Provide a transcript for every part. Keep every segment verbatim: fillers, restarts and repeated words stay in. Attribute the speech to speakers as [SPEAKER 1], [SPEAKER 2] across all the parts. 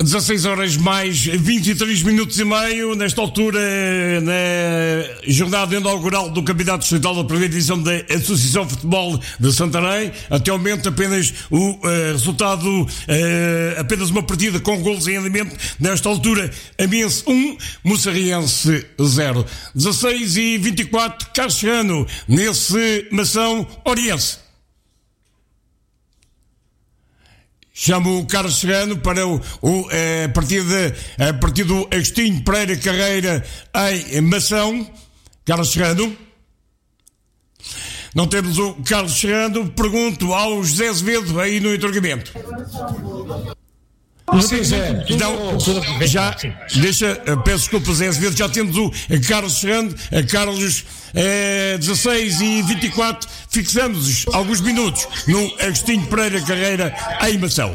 [SPEAKER 1] dezasseis horas mais vinte e três minutos e meio, nesta altura, na jornada inaugural do Campeonato Distrital da primeira divisão da Associação de Futebol de Santarém. Até ao momento apenas o uh, resultado, uh, apenas uma partida com golos em andamento. Nesta altura, Amiense um, Moçarriense zero. dezasseis e vinte e quatro, Carchegano, nesse Mação Oriense. Chamo o Carlos Serrano para o, o, a, partir de, a partir do Agostinho Pereira Carreira em Mação. Carlos Serrano. Não temos o Carlos Serrano. Pergunto ao José Azevedo aí no interrogamento. Sim, Zé. Não, já, deixa, peço desculpa, Zé Azevedo, já temos o Carlos Serrano, Carlos eh, dezasseis e vinte e quatro, fixamos alguns minutos no Agostinho Pereira Carreira em Mação.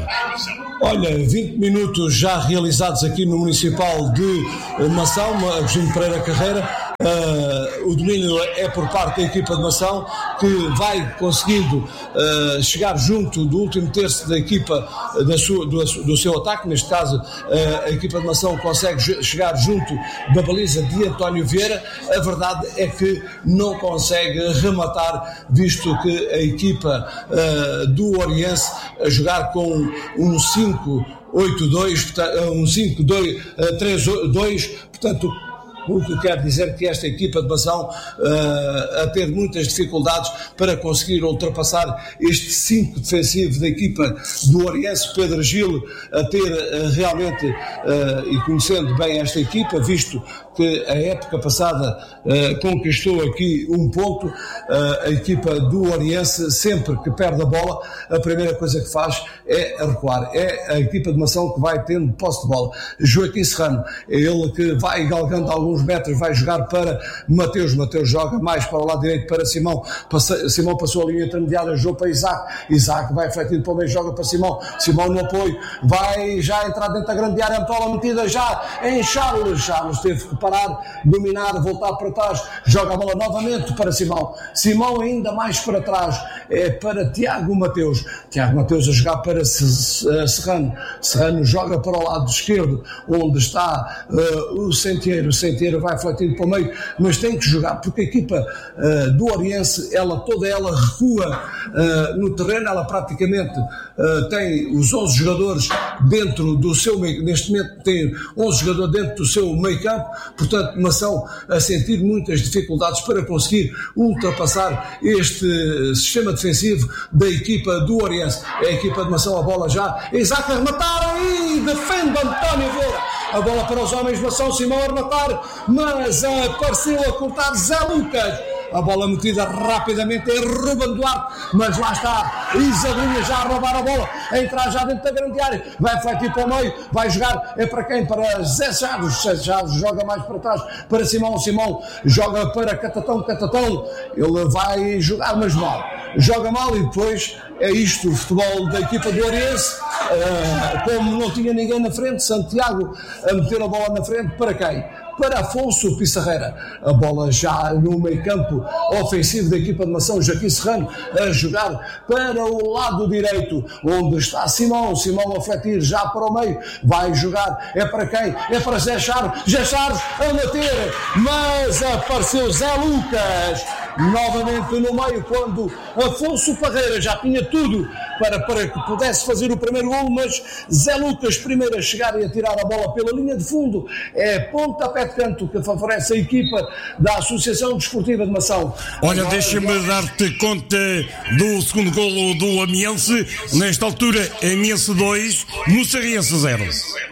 [SPEAKER 2] Olha, vinte minutos já realizados aqui no Municipal de Mação, Agostinho Pereira Carreira. Uh, o domínio é por parte da equipa de Mação, que vai conseguindo uh, chegar junto do último terço da equipa da sua, do, do seu ataque. Neste caso, uh, a equipa de Mação consegue chegar junto da baliza de António Vieira. A verdade é que não consegue rematar, visto que a equipa uh, do Oriense a jogar com um cinco oito dois, um cinco três dois, portanto, o que quer dizer que esta equipa de Mação uh, a ter muitas dificuldades para conseguir ultrapassar este cinco defensivo da equipa do Oriense. Pedro Gil a ter uh, realmente, uh, e conhecendo bem esta equipa, visto que a época passada uh, conquistou aqui um ponto, uh, a equipa do Oriense, sempre que perde a bola, a primeira coisa que faz é recuar. É a equipa de Mação que vai tendo posse de bola. Joaquim Serrano é ele que vai galgando alguns metros, vai jogar para Mateus. Mateus joga mais para o lado direito para Simão. Passa, Simão passou a linha intermediária, jogou para Isaac. Isaac vai refletindo para o meio, joga para Simão. Simão no apoio, vai já entrar dentro da grande área, bola metida já em Charles. Charles teve que parar, dominar, voltar para trás, joga a bola novamente para Simão. Simão ainda mais para trás, é para Tiago Mateus. Tiago Mateus a jogar para Serrano. Serrano joga para o lado esquerdo, onde está uh, o Centeiro. O Centeiro vai refletindo para o meio, mas tem que jogar, porque a equipa uh, do Oriense, ela toda ela recua uh, no terreno. Ela praticamente uh, tem os onze jogadores dentro do seu meio, neste momento tem onze jogadores dentro do seu meio campo, portanto Mação a sentir muitas dificuldades para conseguir ultrapassar este sistema defensivo da equipa do Oriense. É a equipa de Mação, a bola já, Isaac a rematar e defende António Vieira. A bola para os homens de Mação, Simão a rematar, mas apareceu a cortar Zé Lucas. A bola metida rapidamente em Ruben Duarte, mas lá está Isabelinha já a roubar a bola, a entrar já dentro da grande área, vai refletir para o meio, vai jogar, é para quem? Para Zé Chaves. Zé Chaves joga mais para trás para Simão, Simão joga para Catatão, Catatão, ele vai jogar mas mal, joga mal e depois é isto, o futebol da equipa do Oriense, uh, como não tinha ninguém na frente, Santiago a meter a bola na frente, para quem? Para Afonso Pissarreira. A bola já no meio campo ofensivo da equipa de Mação, Joaquim Serrano a jogar para o lado direito, onde está Simão, Simão a refletir já para o meio, vai jogar, é para quem? É para Zé Chaves, Zé Chaves a bater, mas apareceu Zé Lucas novamente no meio, quando Afonso Parreira já tinha tudo para, para que pudesse fazer o primeiro gol, mas Zé Lucas primeiro a chegar e a tirar a bola pela linha de fundo. É pontapé de canto que favorece a equipa da Associação Desportiva de Mação.
[SPEAKER 1] Olha, deixa-me já... dar-te conta do segundo golo do Amiense. Nesta altura, Amiense dois, Moçarriense zero.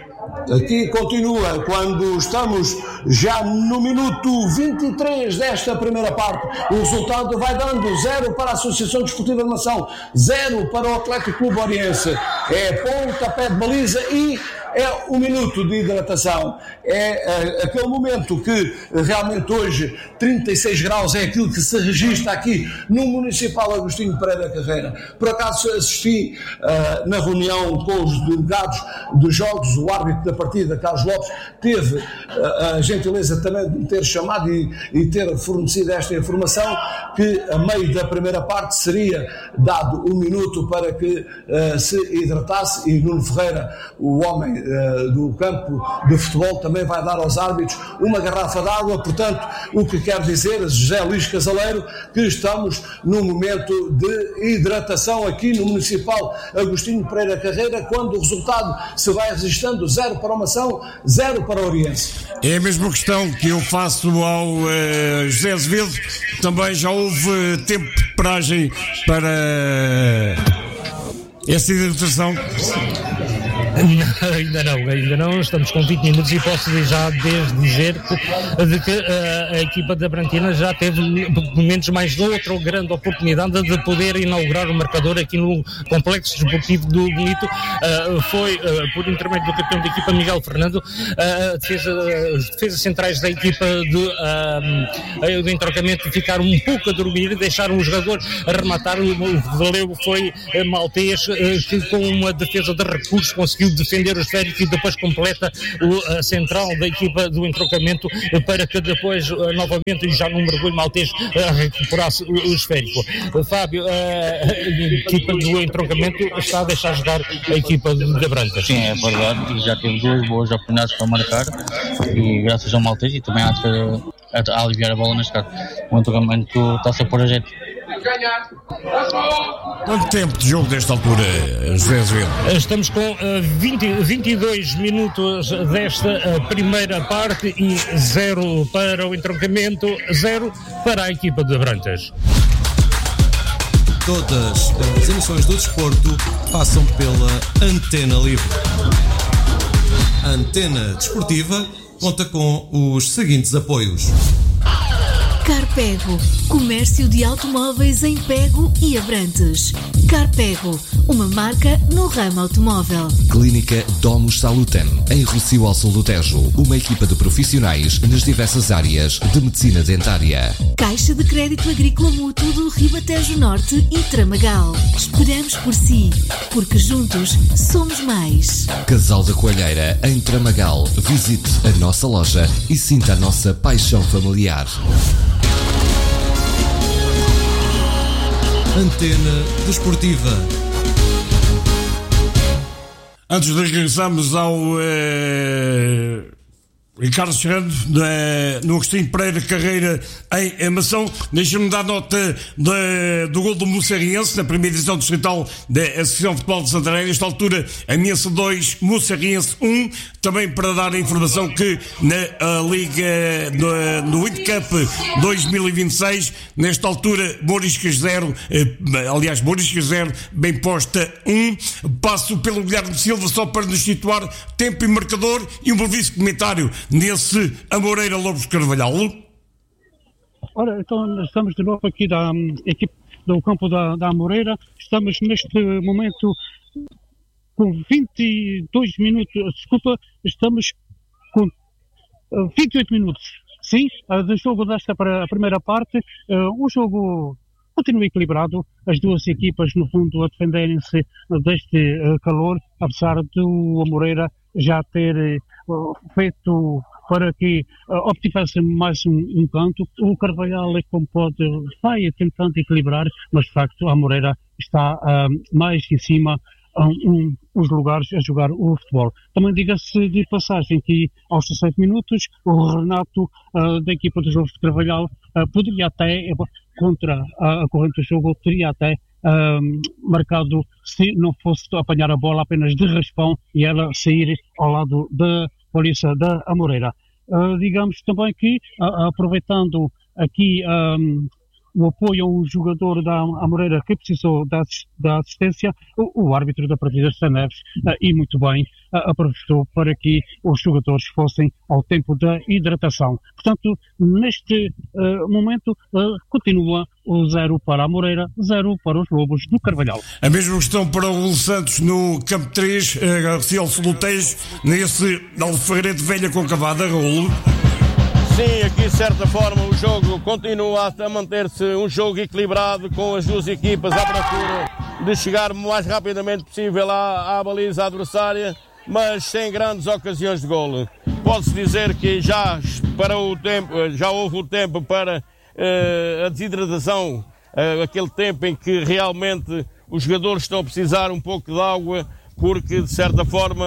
[SPEAKER 2] Aqui continua, quando estamos já no minuto vinte e três desta primeira parte, o resultado vai dando zero para a Associação Desportiva de Mação, zero para o Atlético Clube Oriense. É pontapé de baliza e é um minuto de hidratação. É, é aquele momento que realmente hoje trinta e seis graus é aquilo que se registra aqui no Municipal Agostinho Pereira Carreira. Por acaso assisti uh, na reunião com os delegados dos jogos, o árbitro da partida, Carlos Lopes, teve uh, a gentileza também de me ter chamado e, e ter fornecido esta informação, que a meio da primeira parte seria dado um minuto para que uh, se hidratasse, e Nuno Ferreira, o homem uh, do campo de futebol também vai dar aos árbitros uma garrafa de água. Portanto, o que quer dizer, José Luís Casaleiro, que estamos num momento de hidratação aqui no Municipal Agostinho Pereira Carreira, quando o resultado se vai registrando zero para o Mação, zero para o Oriense.
[SPEAKER 1] É a mesma questão que eu faço ao uh, José Azevedo. Também já houve tempo de paragem para essa hidratação?
[SPEAKER 3] Ainda não, ainda não, estamos com vinte minutos e posso já desde dizer que, de que uh, a equipa da Brantina já teve pelo menos mais outra grande oportunidade de poder inaugurar o marcador aqui no Complexo Desportivo do Bonito. Uh, foi uh, por intermédio do capitão da equipa Miguel Fernando, uh, defesa, as defesas centrais da equipa de, uh, do entrocamento ficaram um pouco a dormir, deixaram o jogador a rematar. O valeu foi uh, maltês, uh, que com uma defesa de recursos conseguiu defender o esférico e depois completa o a central da equipa do entrocamento para que depois novamente já num mergulho maltês recuperasse o, o esférico. Fábio, a equipa do entrocamento está a deixar jogar a equipa da Branca.
[SPEAKER 4] Sim, é verdade, e já teve duas boas oportunidades para marcar e graças ao maltês e também acho que a, a aliviar a bola neste caso. O entrocamento está-se a pôr a jeito.
[SPEAKER 1] Quanto tempo de jogo desta altura, José Azevedo?
[SPEAKER 3] Estamos com uh, vinte, vinte e dois minutos desta uh, primeira parte e zero para o entroncamento, zero para a equipa de Abrantes.
[SPEAKER 5] Todas as emissões do desporto passam pela Antena Livre. A Antena Desportiva conta com os seguintes apoios:
[SPEAKER 6] Carpego, comércio de automóveis em Pego e Abrantes. Carpego, uma marca no ramo automóvel.
[SPEAKER 7] Clínica Domus Salutem, em Rossio ao Sul do Tejo. Uma equipa de profissionais nas diversas áreas de medicina dentária.
[SPEAKER 6] Caixa de Crédito Agrícola Mútuo do Ribatejo Norte e Tramagal. Esperamos por si, porque juntos somos mais.
[SPEAKER 7] Casal da Coalheira, em Tramagal. Visite a nossa loja e sinta a nossa paixão familiar.
[SPEAKER 5] Antena Desportiva.
[SPEAKER 1] Antes de regressarmos ao eh, Ricardo Serrano, no Agostinho Pereira Carreira em Amação, deixa-me dar nota de, do gol do Moçarriense na primeira edição distrital da Associação de Futebol de Santarém. Nesta altura, Amiense dois, Moçarriense um. Também para dar a informação que na Liga, no, no Winter Cup dois mil e vinte e seis, nesta altura, Moriscas zero, eh, aliás, Moriscas zero, Bem Posta um. Passo pelo Guilherme Silva só para nos situar tempo e marcador e um brevíssimo comentário nesse Amoreira Lobos Carvalhal.
[SPEAKER 8] Ora, então estamos de novo aqui da um, equipe do campo da, da Amoreira. Estamos neste momento com vinte e dois minutos, desculpa, estamos com uh, vinte e oito minutos, sim, uh, de jogo desta para a primeira parte. Uh, o jogo continua equilibrado, as duas equipas no fundo a defenderem-se deste uh, calor, apesar do Amoreira já ter uh, feito para que uh, obtivesse mais um, um canto. O Carvalhal, como pode, vai tentando equilibrar, mas de facto a Amoreira está uh, mais em cima um, um, os lugares a jogar o futebol. Também diga-se de passagem que aos dezessete minutos o Renato uh, da equipa dos Lobos de Carvalhal uh, poderia até, contra a, a corrente do jogo, teria até Uh, marcado se não fosse apanhar a bola apenas de raspão e ela sair ao lado da polícia da Amoreira. Uh, digamos também que, uh, aproveitando aqui um, o apoio a um jogador da Amoreira que precisou da, da assistência, o, o árbitro da partida, José Neves, uh, e muito bem, uh, aproveitou para que os jogadores fossem ao tempo da hidratação. Portanto, neste uh, momento, uh, continua o zero para a Amoreira, zero para os Lobos do Carvalhal.
[SPEAKER 1] A mesma questão para o Raul Santos no campo três, uh, Rossio do Tejo, nesse Alferreira de Velha com Cavada, Raul.
[SPEAKER 9] Sim, aqui de certa forma o jogo continua a manter-se um jogo equilibrado, com as duas equipas à procura de chegar o mais rapidamente possível à, à baliza adversária, mas sem grandes ocasiões de golo. Pode-se dizer que já, para o tempo, já houve o tempo para uh, a desidratação, uh, aquele tempo em que realmente os jogadores estão a precisar um pouco de água, porque de certa forma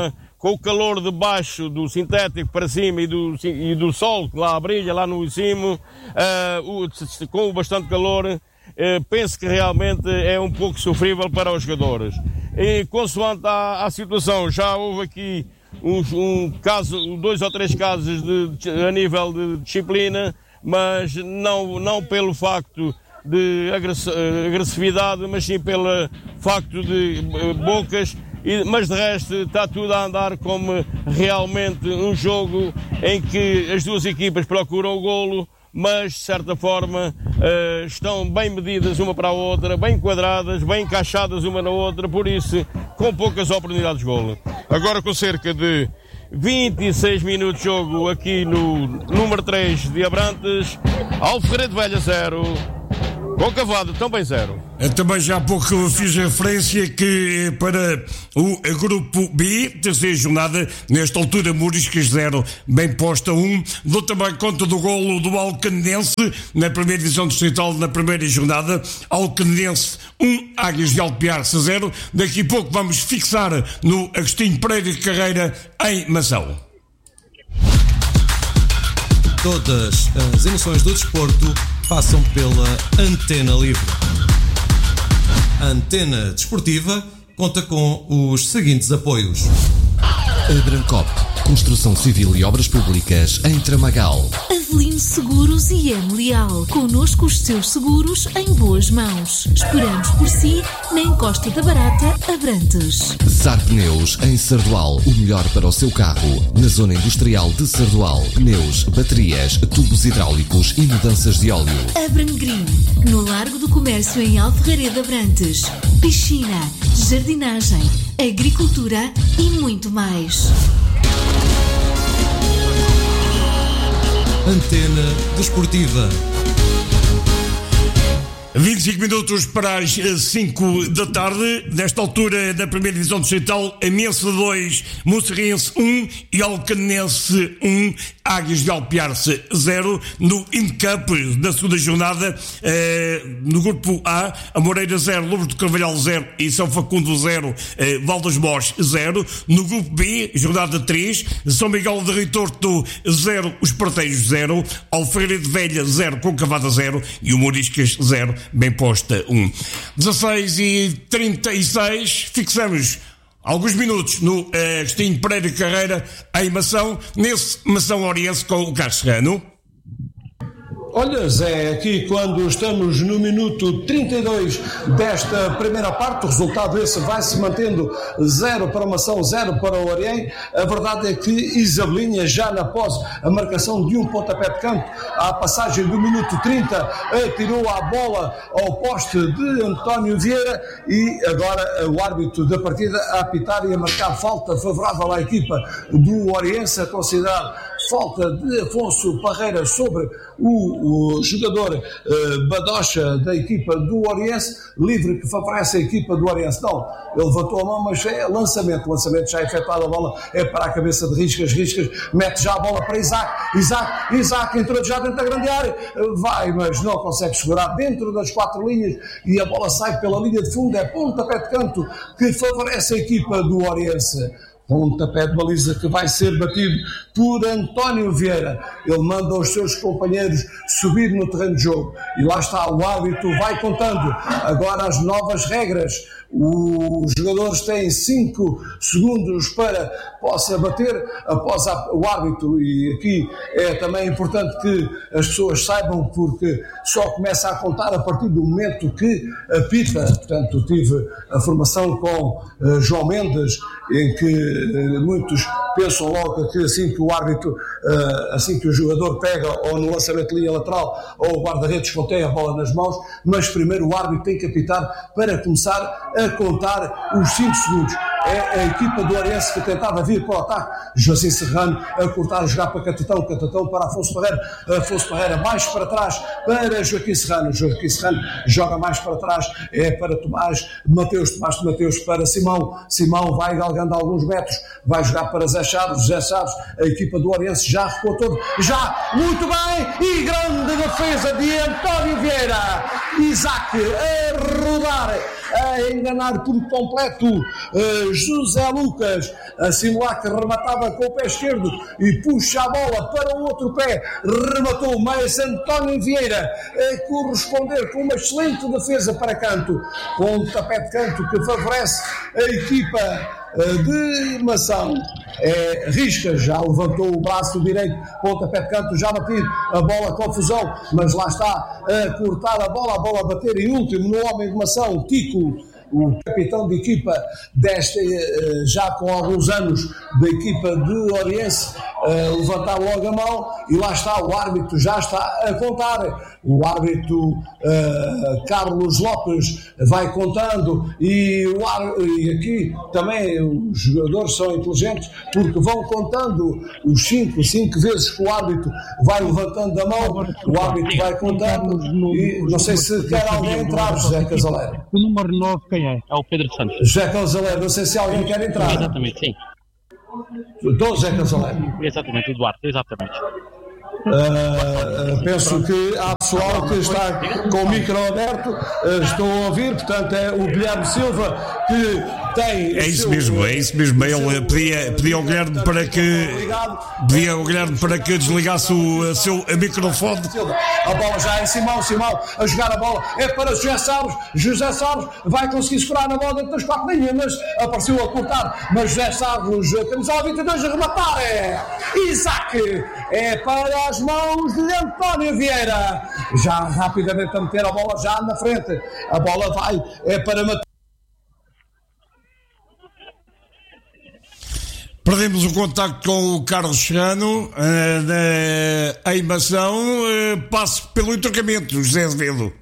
[SPEAKER 9] com o calor de baixo do sintético para cima e do, e do sol que lá brilha, lá no cimo, uh, o, com bastante calor, uh, penso que realmente é um pouco sofrível para os jogadores. E consoante a, a situação, já houve aqui um, um caso, dois ou três casos de, de, a nível de disciplina, mas não, não pelo facto de agressividade, mas sim pelo facto de uh, bocas. E, mas de resto está tudo a andar como realmente um jogo em que as duas equipas procuram o golo, mas de certa forma uh, estão bem medidas uma para a outra, bem quadradas, bem encaixadas uma na outra, por isso com poucas oportunidades de golo. Agora com cerca de vinte e seis minutos de jogo aqui no número três de Abrantes, Alferredo Velha zero, Concavado também zero.
[SPEAKER 1] Também já há pouco fiz referência que para o grupo B, terceira jornada, nesta altura Moriscas zero, bem posta um. Dou também conta do golo do Alcanense na primeira divisão distrital na primeira jornada. Alcanense um, Águias de Alpiarce zero. Daqui a pouco vamos fixar no Agostinho Pereira Carreira em Mação.
[SPEAKER 5] Todas as emoções do desporto passam pela Antena Livre. A Antena Desportiva conta com os seguintes apoios:
[SPEAKER 7] Abrancop, construção civil e obras públicas em Tramagal.
[SPEAKER 6] Avelino Seguros e M. Leal. Connosco os seus seguros em boas mãos. Esperamos por si na Encosta da Barata, Abrantes.
[SPEAKER 7] Zar Pneus em Sardual. O melhor para o seu carro. Na zona industrial de Sardual. Pneus, baterias, tubos hidráulicos e mudanças de óleo.
[SPEAKER 6] Abrangrim. No Largo do Comércio em Alferredo, Abrantes. Piscina, jardinagem, agricultura e muito mais.
[SPEAKER 5] Antena Desportiva.
[SPEAKER 1] vinte e cinco minutos para as cinco da tarde. Nesta altura, da primeira divisão distrital, Amense dois, Monserrense um e Alcanense um, Águias de Alpiarce zero. No Incup da segunda jornada, eh, no grupo A, Amoreira zero, Lobo de Carvalhal zero e São Facundo zero, eh, Valdas Mós zero. No grupo B, jornada três, São Miguel de Ritorto zero, Os Parteiros zero, Alferredo Velha zero, Concavada zero e o Moriscas zero. Bem posta um. dezasseis e trinta e seis, fixamos alguns minutos no uh, Agostinho Pereira Carreira em Mação, nesse Mação Oriense com o Carlos Serrano.
[SPEAKER 2] Olha, Zé, aqui quando estamos no minuto trinta e dois desta primeira parte, o resultado esse vai se mantendo zero para o Mação, zero para o Oriem. A verdade é que Isabelinha, já na pós a marcação de um pontapé de canto, à passagem do minuto trinta, atirou a bola ao poste de António Vieira e agora o árbitro da partida a apitar e a marcar falta favorável à equipa do Oriense, a considerar falta de Afonso Parreira sobre o, o jogador uh, Badocha da equipa do Oriense, livre que favorece a equipa do Oriense. Não, ele levantou a mão, mas é lançamento, lançamento já efetuado, a bola é para a cabeça de Riscas, Riscas mete já a bola para Isaac, Isaac, Isaac entrou já dentro da grande área, vai, mas não consegue segurar dentro das quatro linhas e a bola sai pela linha de fundo, é pontapé de canto que favorece a equipa do Oriense. Pontapé de baliza que vai ser batido por António Vieira. Ele manda os seus companheiros subir no terreno de jogo. E lá está, o árbitro vai contando agora as novas regras. Os jogadores têm cinco segundos para possa bater após o árbitro, e aqui é também importante que as pessoas saibam, porque só começa a contar a partir do momento que apita. Portanto, tive a formação com uh, João Mendes, em que uh, muitos pensam logo que assim que o árbitro, uh, assim que o jogador pega ou no lançamento de linha lateral ou o guarda-redes contém a bola nas mãos, mas primeiro o árbitro tem que apitar para começar a contar os cinco segundos. É a equipa do Oriense que tentava vir para o ataque, José Serrano a cortar, a jogar para Catatão, Catatão para Afonso Parreira, Afonso Parreira mais para trás para Joaquim Serrano, Joaquim Serrano joga mais para trás, é para Tomás Mateus, Tomás de Mateus para Simão, Simão vai galgando alguns metros, vai jogar para Zé Chaves, Zé Chaves, a equipa do Oriense já recuou todo, já, muito bem, e grande defesa de António Vieira, Isaac a rodar a enganar por completo uh, José Lucas, a simular que rematava com o pé esquerdo e puxa a bola para o outro pé, rematou mais António Vieira a corresponder com uma excelente defesa para canto, pontapé de canto que favorece a equipa de Mação. É, Risca já levantou o braço direito, pontapé de canto, já batido, a bola confusão, mas lá está a cortar a bola, a bola a bater em último no homem de Mação, Tico, o capitão de equipa desta, já com alguns anos da equipa de Oriense, uh, levantar logo a mão, e lá está o árbitro, já está a contar. O árbitro uh, Carlos Lopes vai contando, e, o ar, e aqui também os jogadores são inteligentes porque vão contando os cinco, cinco vezes que o árbitro vai levantando a mão, o árbitro vai contando, e não sei se quer alguém entrar, José Casaleiro.
[SPEAKER 8] O número nove quem é?
[SPEAKER 10] É o Pedro Santos.
[SPEAKER 2] José Casaleiro, não sei se alguém quer entrar.
[SPEAKER 10] Exatamente, sim.
[SPEAKER 2] Do José Casaleiro.
[SPEAKER 10] Exatamente, Eduardo, exatamente.
[SPEAKER 2] Uh, penso que há pessoal que está com o micro aberto, uh, estou a ouvir, portanto é o Guilherme Silva que tem.
[SPEAKER 1] É isso seu, mesmo, é isso mesmo. Ele pedia, pedia ao Guilherme para que pedia ao Guilherme para que desligasse o seu microfone.
[SPEAKER 2] A bola já é Simão, Simão a jogar a bola, é para José Salles, José Salles vai conseguir segurar na bola dentro das quatro linhas, mas apareceu a cortar, mas José Salles, camisola vinte e dois a rematar, é Isaac, é para as mãos de António Vieira, já rapidamente a meter a bola já na frente, a bola vai, é para Matheus.
[SPEAKER 1] Perdemos o contacto com o Carlos Serrano, uh, na Mação, uh, passo pelo entrocamento, José Azevedo.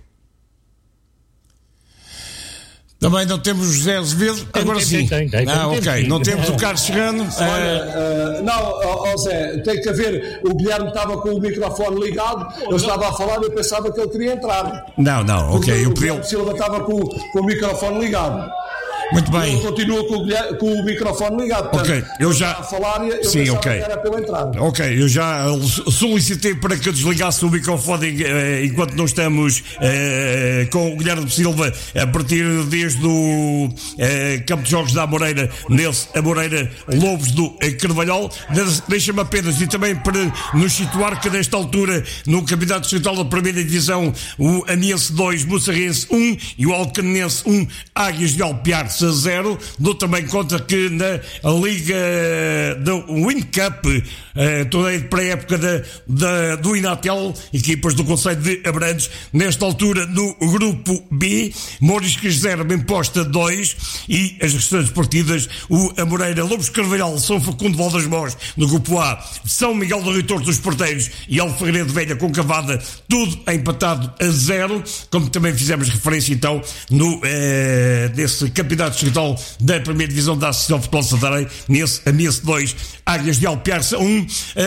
[SPEAKER 1] Também não temos o José Azevedo, agora
[SPEAKER 3] tem,
[SPEAKER 1] sim.
[SPEAKER 3] Tem, tem, tem,
[SPEAKER 1] ah,
[SPEAKER 3] tem,
[SPEAKER 1] ok,
[SPEAKER 3] tem.
[SPEAKER 1] não temos o Carlos Serrano.
[SPEAKER 2] Olha, uh, não, ó oh, Zé, tem que haver. O Guilherme estava com o microfone ligado, eu estava a falar e eu pensava que ele queria entrar.
[SPEAKER 1] Não, não, ok.
[SPEAKER 2] O,
[SPEAKER 1] eu
[SPEAKER 2] o Guilherme Silva estava com, com o microfone ligado.
[SPEAKER 1] Muito bem.
[SPEAKER 2] Ele continua com o, com o microfone ligado. Portanto,
[SPEAKER 1] ok, eu já.
[SPEAKER 2] A falar e eu
[SPEAKER 1] sim,
[SPEAKER 2] pensava
[SPEAKER 1] okay.
[SPEAKER 2] que era pela entrada.
[SPEAKER 1] Ok, eu já solicitei para que desligasse o microfone eh, enquanto não estamos eh, com o Guilherme Silva a partir desde o eh, Campo de Jogos da Amoreira, nesse Amoreira Lobos do eh, Carvalhal. Deixa-me apenas e também para nos situar que nesta altura no Campeonato Distrital da Primeira Divisão o Aniense dois, Moçarrense um e o Alcanense um, Águias de Alpiar a zero. Dou também conta que na Liga do Win Cup, uh, torneio de pré-época da, da, do Inatel, equipas do Conselho de Abrantes, nesta altura no grupo B, Moriscas zero, Bemposta dois, e as restantes partidas, o Amoreira Lobos Carvalhal, São Facundo Valdas Mós no grupo A, São Miguel do Rio Torto dos Porteiros e Alfagredo Velha com Cavada, tudo empatado a zero, como também fizemos referência então no, uh, nesse campeonato distrital da primeira divisão da Associação Futebol de Santarém, nesse Aniense dois, Águias de Alpiarça um, uh,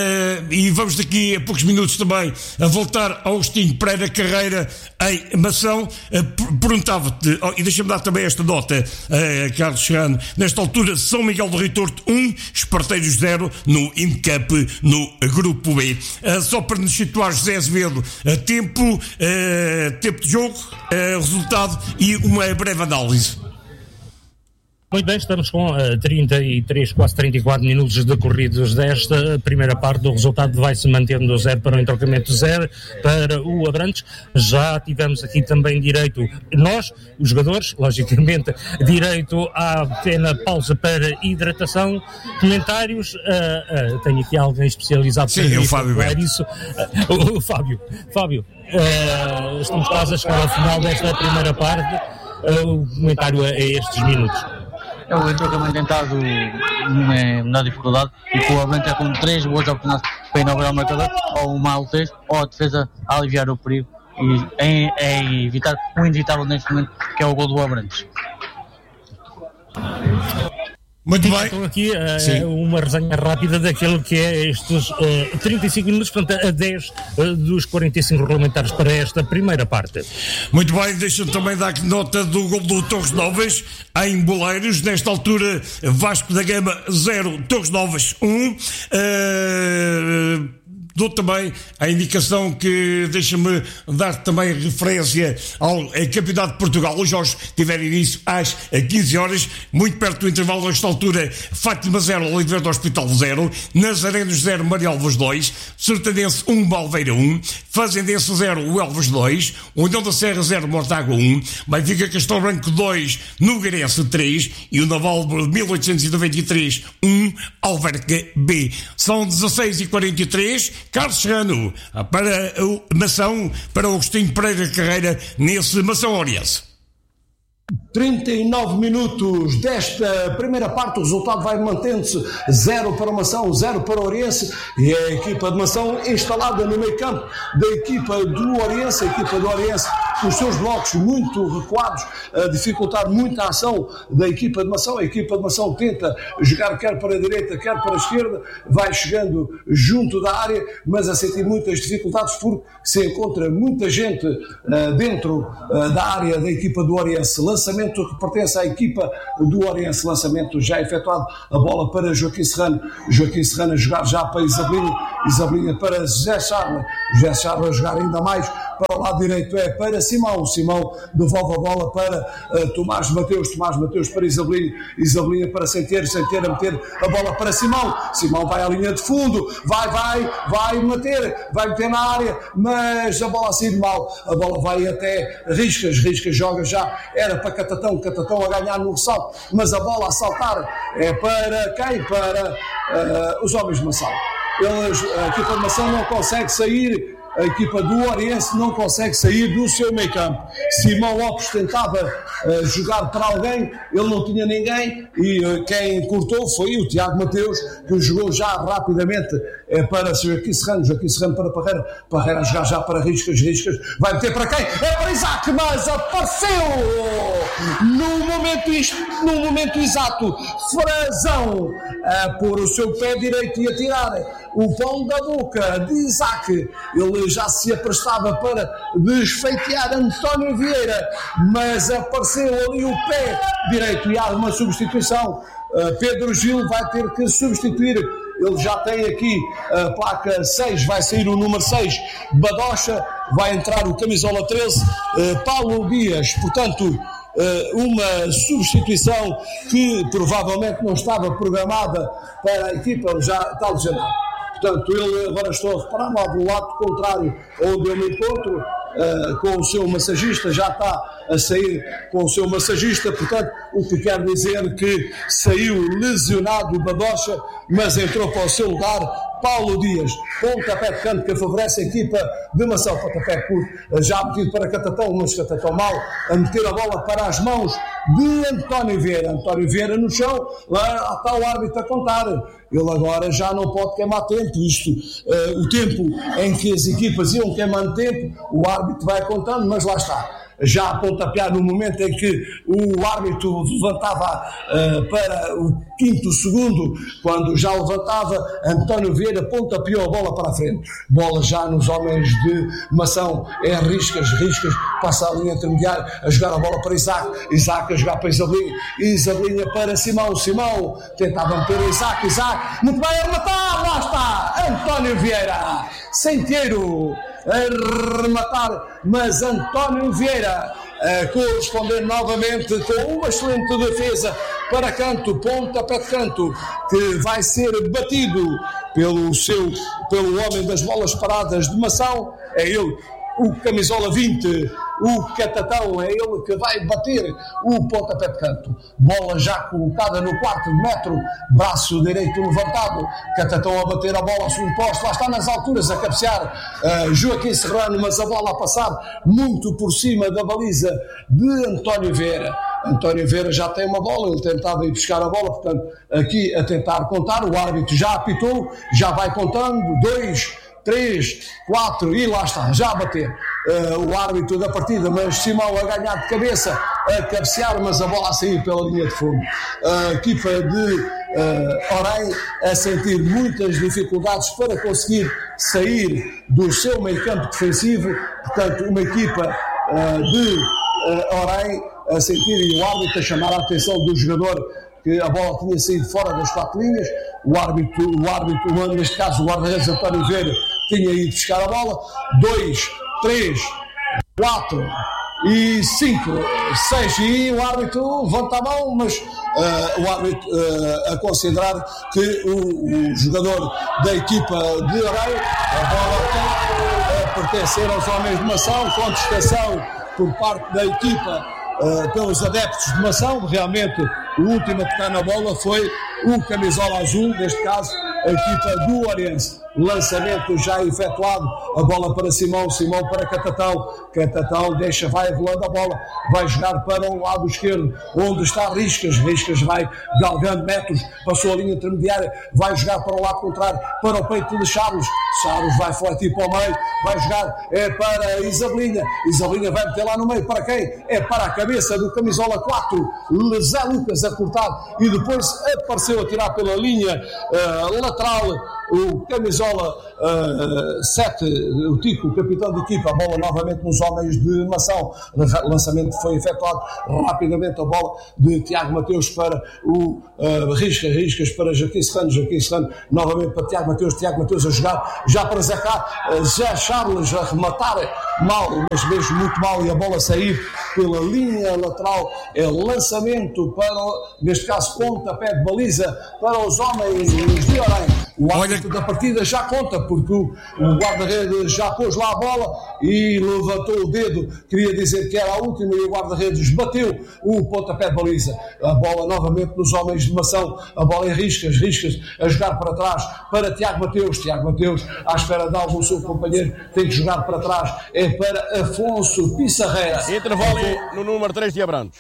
[SPEAKER 1] e vamos daqui a poucos minutos também a voltar ao Agostinho Pereira Carreira em Mação. Uh, perguntava-te, oh, e deixa-me dar também esta nota, uh, Carlos Serrano, nesta altura São Miguel do Rio Torto um, Esparteiros zero no INCAP no grupo B. Uh, só para nos situar, José Azevedo, uh, tempo, uh, tempo de jogo, uh, resultado e uma breve análise.
[SPEAKER 3] Muito bem, estamos com uh, trinta e três, quase trinta e quatro minutos decorridos desta primeira parte. O resultado vai se mantendo zero para o entrocamento zero para o Abrantes. Já tivemos aqui também direito, nós, os jogadores, logicamente, direito à pequena pausa para hidratação. Comentários, uh, uh, tenho aqui alguém especializado
[SPEAKER 1] Sim, para o Fábio
[SPEAKER 3] é isso. Uh, o, o Fábio, Fábio, uh, estamos quase a chegar ao final desta primeira parte. Uh, o comentário é estes minutos.
[SPEAKER 4] É o entrocamento tentado na dificuldade e com o Abrantes é com três boas oportunidades para inaugurar o marcador, ou uma altez, ou a defesa a aliviar o perigo e é, é evitar o inevitável neste momento, que é o gol do Abrantes.
[SPEAKER 1] Muito bem.
[SPEAKER 3] Então aqui uh, uma resenha rápida daquilo que é estes uh, trinta e cinco minutos, portanto a dez uh, dos quarenta e cinco regulamentares para esta primeira parte.
[SPEAKER 1] Muito bem, deixa-me também dar nota do gol do Torres Novas em Boleiros, nesta altura Vasco da Gama zero, Torres Novas um. Uh, dou também a indicação que deixa-me dar também referência ao Campeonato de Portugal. Os jogos tiveram início às quinze horas, muito perto do intervalo. Nesta altura, Fátima zero, Oliveira do Hospital zero, Nazarenos zero, Maria Alves dois, Sertanense um, Balveira um, Fazendense zero, o Elvas dois, União da Serra zero, Mortágua um, Benfica Castelo Branco dois, Nogueirense três e o Naval mil oitocentos e noventa e três um, Alverca B. São dezasseis e quarenta e três, Carlos Serrano para o Mação, para o Agostinho Pereira Carreira nesse Mação Oriense.
[SPEAKER 2] trinta e nove minutos desta primeira parte, o resultado vai mantendo-se, zero para o Mação, zero para o Oriense, e a equipa de Mação instalada no meio campo da equipa do Oriense, a equipa do Oriense com os seus blocos muito recuados, a dificultar muito a ação da equipa de Mação. A equipa de Mação tenta jogar quer para a direita, quer para a esquerda, vai chegando junto da área, mas a sentir muitas dificuldades porque se encontra muita gente uh, dentro uh, da área da equipa do Oriense. Lançamento que pertence à equipa do Oriense, lançamento já efetuado, a bola para Joaquim Serrano, Joaquim Serrano a jogar já para Isabelinha, Isabelinha para José Charles, José Charles a jogar ainda mais para o lado direito, é para Simão, Simão devolve a bola para uh, Tomás Mateus, Tomás Mateus para Isabelinha, Isabelinha para Centeiro, Centeiro a meter a bola para Simão, Simão vai à linha de fundo, vai, vai, vai meter, vai meter na área, mas a bola a sair mal, a bola vai até Riscas, Riscas joga já, era para Catatão, Catatão a ganhar no ressalto, mas a bola a saltar é para quem? Para uh, os homens de Mação. Eles, a equipa de Mação não consegue sair, a equipa do Oriense não consegue sair do seu meio campo. Simão Lopes tentava uh, jogar para alguém, ele não tinha ninguém, e uh, quem cortou foi o Tiago Mateus, que jogou já rapidamente uh, para Joaquim Serrano, Joaquim Serrano para Parreira, Parreira a jogar já para Riscas, Riscas, vai meter para quem? É para Isaac, mas apareceu no momento, no momento exato, Frazão a pôr o seu pé direito e a tirar o pão da boca de Isaac. Ele já se aprestava para desfeitear António Vieira, mas apareceu ali o pé direito e há uma substituição. Uh, Pedro Gil vai ter que substituir. Ele já tem aqui a placa seis, vai sair o número seis, Badocha, vai entrar o camisola treze, uh, Paulo Dias. Portanto, uh, uma substituição que provavelmente não estava programada para a equipa, ele já está lesionado. Portanto, ele agora estou a reparar lá do lado contrário onde eu me encontro, uh, com o seu massagista, já está a sair com o seu massagista, portanto, o que quer dizer que saiu lesionado o Badocha, mas entrou para o seu lugar Paulo Dias, pontapé de canto que favorece a equipa de Mação, pontapé curto, já metido para Catatão, mas Catatão mal, a meter a bola para as mãos de António Vieira, António Vieira no chão, lá está o árbitro a contar, ele agora já não pode queimar tempo, isto, uh, o tempo em que as equipas iam queimando tempo, o árbitro vai contando, mas lá está. Já a pontapear no momento em que o árbitro levantava uh, para o quinto segundo, quando já levantava, António Vieira pontapeou a bola para a frente. Bola já nos homens de Mação, é Riscas, Riscas passa a linha intermediária, a jogar a bola para Isaac, Isaac a jogar para Isabelinha, Isabelinha para Simão, Simão tentava meter o Isaac, Isaac, muito bem a rematar, lá está, António Vieira, Centeiro a rematar, mas António Vieira a corresponder novamente com uma excelente defesa para canto, pontapé de canto, que vai ser batido pelo seu, pelo homem das bolas paradas de Mação, é ele, o camisola vinte, o Catatão, é ele que vai bater o pontapé de canto. Bola já colocada no quarto metro, braço direito levantado, Catatão a bater a bola ao segundo posto, lá está nas alturas a cabecear uh, Joaquim Serrano, mas a bola a passar muito por cima da baliza de António Vieira. António Vieira já tem uma bola, ele tentava ir buscar a bola, portanto aqui a tentar contar, o árbitro já apitou, já vai contando, dois, três, quatro e lá está, já a bater uh, o árbitro da partida, mas Simão a ganhar de cabeça, a cabecear, mas a bola a sair pela linha de fundo. A equipa de uh, Orem a sentir muitas dificuldades para conseguir sair do seu meio campo defensivo, portanto uma equipa uh, de uh, Orem a sentir, e o árbitro a chamar a atenção do jogador que a bola tinha saído fora das quatro linhas, o árbitro, o árbitro neste caso o guarda-redes António Vieira, tinha ido buscar a bola, dois, três, quatro e cinco, seis, e o árbitro levanta a mão, mas uh, o árbitro uh, a considerar que o, o jogador da equipa de Areia, a bola tem a pertencer aos homens de Mação, contestação por parte da equipa uh, pelos adeptos de Mação. Realmente o último a tocar na bola foi o camisola azul, neste caso a equipa do Oriense. Lançamento já efetuado, a bola para Simão, Simão para Catatão, Catatão deixa, vai rolando a bola, vai jogar para o lado esquerdo, onde está Riscas, Riscas vai galgando metros, passou a linha intermediária, vai jogar para o lado contrário, para o peito de Charles, Charles vai fletir para o meio, vai jogar é para Isabelinha, Isabelinha vai meter lá no meio, para quem? É para a cabeça do camisola quatro, Zé Lucas a cortar, e depois apareceu a tirar pela linha uh, lateral o camisola uh, sete, o Tico, o capitão de equipa, a bola novamente nos homens de Mação, o lançamento foi efetuado rapidamente, a bola de Tiago Mateus para o uh, Riscas, Riscas para Jaquim Serrano, Jaquim Serrano novamente para Tiago Mateus, Tiago Mateus a jogar, já para Zacá, uh, já Charles a rematar mal, mas mesmo muito mal, e a bola sair pela linha lateral, é lançamento para, neste caso, pontapé de baliza para os homens de Orem. O árbitro da partida já conta, porque o, o guarda-redes já pôs lá a bola e levantou o dedo, queria dizer que era a última, e o guarda-redes bateu o pontapé de baliza. A bola novamente nos homens de Mação, a bola em Riscas, Riscas a jogar para trás para Tiago Mateus, Tiago Mateus à espera de algum seu companheiro, tem que jogar para trás, é para Afonso Pissarreira.
[SPEAKER 9] Intervalo no número três de Abrantes.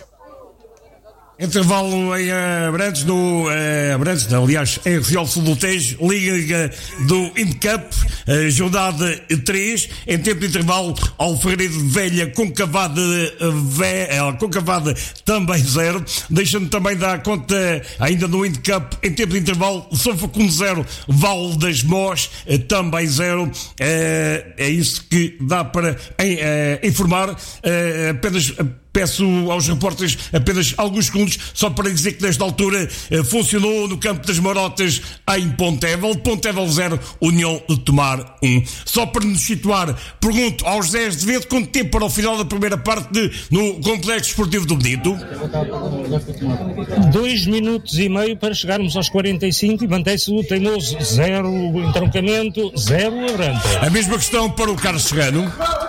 [SPEAKER 1] Intervalo em Abrantes, no uh, Abrantes, aliás, em Riolfo do Tejo, Liga do Indcup, uh, jornada três, em tempo de intervalo, Alfredo Velha, Concavada, uh, Concavada também zero, deixando também dar conta, ainda no Indcup, em tempo de intervalo, São Facundo zero, Val das Mós uh, também zero, uh, é isso que dá para uh, informar, uh, apenas... Uh, Peço aos repórteres apenas alguns segundos, só para dizer que nesta altura eh, funcionou no campo das Marotas em Pontevel, Pontevel zero, União de Tomar um. Só para nos situar, pergunto ao José Azevedo quanto tempo para o final da primeira parte de, no Complexo Esportivo do Benito?
[SPEAKER 3] Dois minutos e meio para chegarmos aos quarenta e cinco e mantém-se o teimoso zero entroncamento, zero Abrantes.
[SPEAKER 1] A mesma questão para o Carlos Serrano.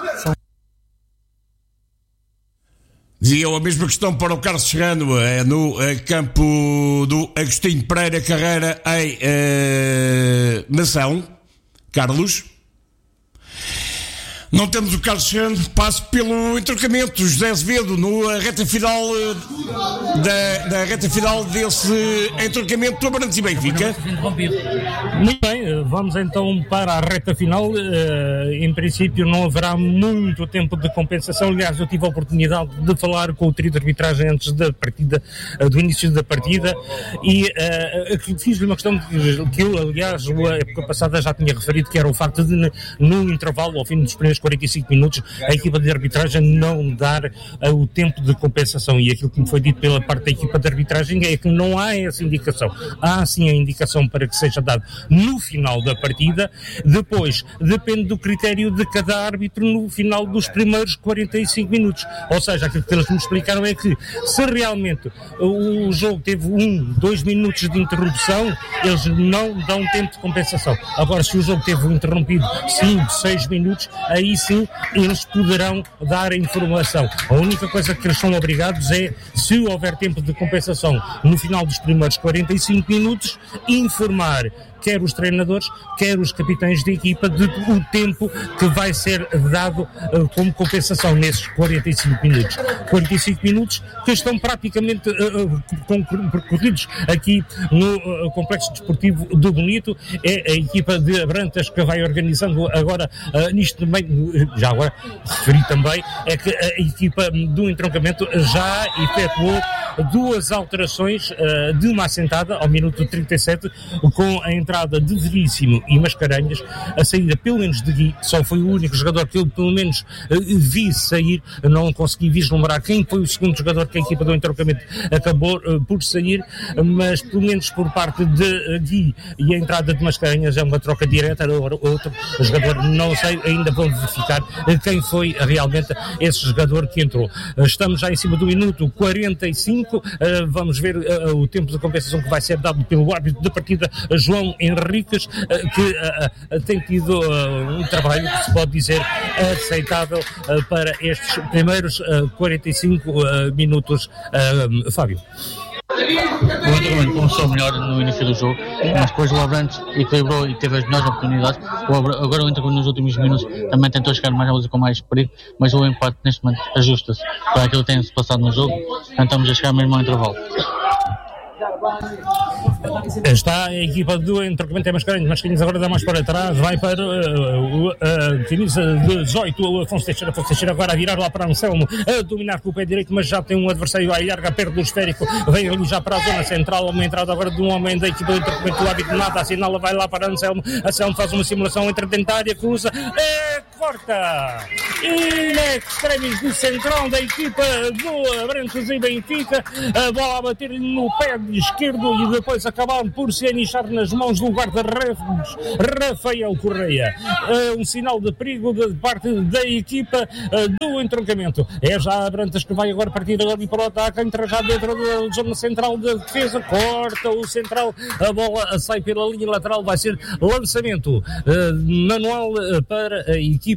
[SPEAKER 1] Dizia eu a mesma questão para o Carlos Serrano, é, no é, campo do Agostinho Pereira Carreira em é, Nação. Carlos? Não temos o Carlos Serrano, passo pelo entroncamento, José Azevedo, na reta final da, da reta final desse entroncamento do Abrantes e Benfica.
[SPEAKER 3] Muito bem, vamos então para a reta final. Em princípio não haverá muito tempo de compensação. Aliás, eu tive a oportunidade de falar com o trio de arbitragem antes da partida, do início da partida, e uh, fiz-lhe uma questão que eu, aliás, a época passada já tinha referido, que era o facto de, no intervalo, ao fim dos primeiros quarenta e cinco minutos, a equipa de arbitragem não dar uh, o tempo de compensação, e aquilo que me foi dito pela parte da equipa de arbitragem é que não há essa indicação. Há sim a indicação para que seja dado no final da partida, depois depende do critério de cada árbitro no final dos primeiros quarenta e cinco minutos, ou seja, aquilo que eles me explicaram é que se realmente o jogo teve um, dois minutos de interrupção, eles não dão tempo de compensação. Agora, se o jogo teve interrompido cinco, seis minutos, aí sim eles poderão dar a informação. A única coisa que eles são obrigados é, se houver tempo de compensação no final dos primeiros quarenta e cinco minutos, informar quer os treinadores, quer os capitães de equipa, de o tempo que vai ser dado uh, como compensação nesses quarenta e cinco minutos. quarenta e cinco minutos que estão praticamente uh, percorridos aqui no uh, Complexo Desportivo do Bonito. É a equipa de Abrantes que vai organizando agora, uh, nisto também, já agora referi também, é que a equipa do entroncamento já efetuou duas alterações uh, de uma assentada ao minuto trinta e sete, com a entrada de Veríssimo e Mascarenhas, a saída pelo menos de Gui. Só foi o único jogador que eu pelo menos uh, vi sair, não consegui vislumbrar quem foi o segundo jogador que a equipa do entroncamento acabou uh, por sair, mas pelo menos por parte de uh, Gui e a entrada de Mascarenhas é uma troca direta, outro jogador, não sei, ainda vou verificar uh, quem foi realmente esse jogador que entrou. Uh, estamos já em cima do minuto quarenta e cinco, uh, vamos ver uh, o tempo de compensação que vai ser dado pelo árbitro da partida, uh, João Henriques, uh, que uh, uh, tem tido uh, um trabalho que se pode dizer aceitável uh, para estes primeiros uh, quarenta e cinco uh, minutos, uh, Fábio.
[SPEAKER 4] O Entroncamento começou melhor no início do jogo, mas depois o Abrantes equilibrou e teve as melhores oportunidades. O Abra... Agora o Entroncamento nos últimos minutos também tentou chegar mais à luz com mais perigo, mas o empate neste momento ajusta-se para aquilo que tem-se passado no jogo. Então estamos a chegar mesmo ao intervalo.
[SPEAKER 3] Está a equipa do Entroncamento, é Mascarenhas. Mascarenhas agora dá mais para trás, vai para uh, uh, uh, camisa dezoito, o Afonso Teixeira. Afonso Teixeira agora a virar lá para Anselmo, a dominar com o pé direito, mas já tem um adversário à larga perto do esférico. Vem ali já para a zona central, uma entrada agora de um homem da equipa do Entroncamento. O árbitro nada assinala, vai lá para Anselmo. Anselmo faz uma simulação entre dentro da área, cruza, é, corta. E na extremis do centrão da equipa do Abrantes e Benfica, a bola a bater no pé esquerdo e depois acabar por se anichar nas mãos do guarda-redes Rafael Correia. Uh, um sinal de perigo de parte da equipa uh, do Entroncamento. É já a Abrantes que vai agora partir ali para o ataque, entra já dentro da zona central da defesa, corta o central, a bola sai pela linha lateral, vai ser lançamento uh, manual uh, para a equipa